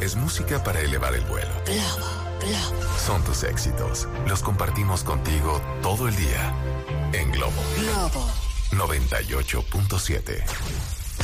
es música para elevar el vuelo. Son tus éxitos. Los compartimos contigo todo el día. En Globo. 98.7.